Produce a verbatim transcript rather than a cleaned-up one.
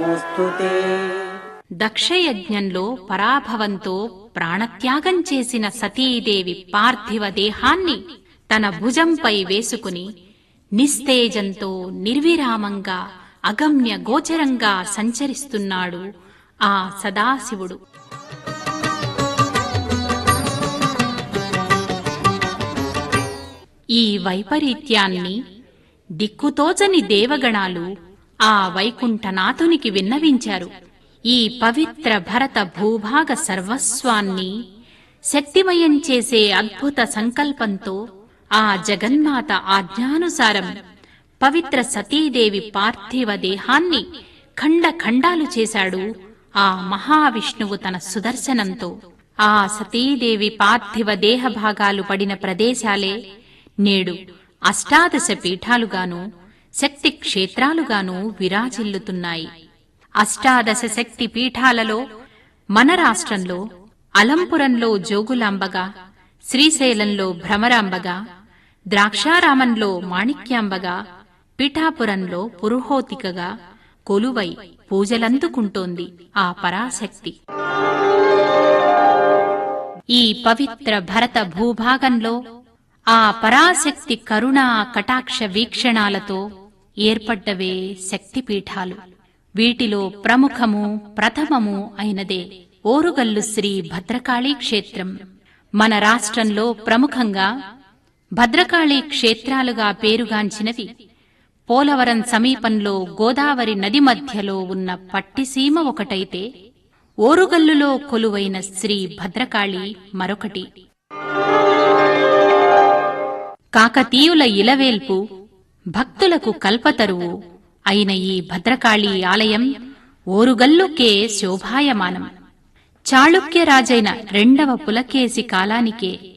దక్షయజ్ఞంలో పరాభవంతో ప్రాణత్యాగం చేసిన సతీదేవి పార్థివ దేహాన్ని తన భుజంపై వేసుకుని నిస్తేజంతో నిర్విరామంగా అగమ్య గోచరంగా సంచరిస్తున్నాడు ఆ సదాశివుడు. ఈ వైపరీత్యాన్ని దిక్కుతోచని దేవగణాలు ఆ వైకుంఠనాథునికి విన్నవించారు. ఈ పవిత్ర భరత భూభాగ సర్వస్వాన్ని శక్తిమయం చేసే అద్భుత సంకల్పంతో ఆ జగన్మాత ఆజ్ఞానుసారం పవిత్ర సతీదేవి పార్థివ దేహాన్ని ఖండ ఖండాలు చేశాడు ఆ మహావిష్ణువు తన సుదర్శనంతో. ఆ సతీదేవి పార్థివ దేహ భాగాలు పడిన ప్రదేశాలే నేడు అష్టాదశ పీఠాలుగాను శక్తి క్షేత్రాలుగాను విరాజిల్లుతున్నాయి. అష్టాదశ శక్తి పీఠాలలో మన రాష్ట్రంలో అలంపురంలో జోగులాంబగా, శ్రీశైలంలో భ్రమరాంబగా, ద్రాక్షారామంలో మాణిక్యాంబగా, పిఠాపురంలో పురుహోతికగా కొలువై పూజలందుకుంటోంది ఆ పరాశక్తి. ఈ పవిత్ర భరత భూభాగంలో ఆ పరాశక్తి కరుణా కటాక్ష వీక్షణాలతో ఏర్పడ్డవే శక్తిపీఠాలు. వీటిలో ప్రముఖము ప్రథమము అయినదే ఓరుగల్లు శ్రీ భద్రకాళీ క్షేత్రం. మన రాష్ట్రంలో ప్రముఖంగా భద్రకాళీ క్షేత్రాలుగా పేరుగాంచినవి పోలవరం సమీపంలో గోదావరి నది మధ్యలో ఉన్న పట్టిసీమ ఒకటైతే, ఓరుగల్లులో కొలువైన శ్రీ భద్రకాళి మరొకటి. కాకతీయుల ఇలవేల్పు, భక్తులకు కల్పతరువు అయిన ఈ భద్రకాళీ ఆలయం ఓరుగల్లుకే శోభాయమానం. చాళుక్య రాజైన రెండవ పులకేసి కాలానికే